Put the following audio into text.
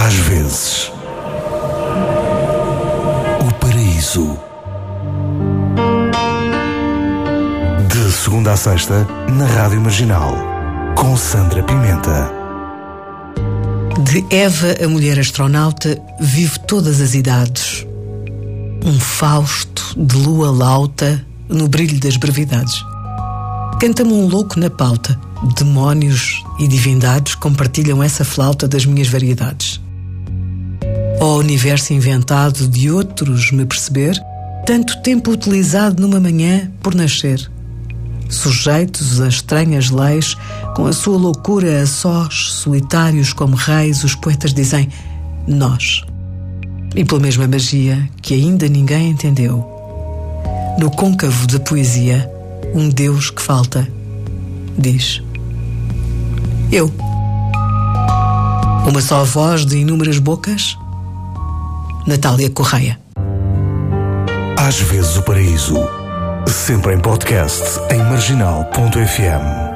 Às vezes, o paraíso. De segunda a sexta, na Rádio Marginal, com Sandra Pimenta. De Eva, a mulher astronauta, vive todas as idades. Um Fausto de lua lauta no brilho das brevidades. Canta-me um louco na pauta. Demónios e divindades compartilham essa flauta das minhas variedades. Ó universo inventado de outros me perceber, tanto tempo utilizado numa manhã por nascer. Sujeitos a estranhas leis, com a sua loucura a sós, solitários como reis, os poetas dizem nós. E pela mesma magia que ainda ninguém entendeu, no côncavo da poesia, um Deus que falta diz: eu. Uma só voz de inúmeras bocas? Natália Correia. Às vezes o paraíso. Sempre em podcast em marginal.fm.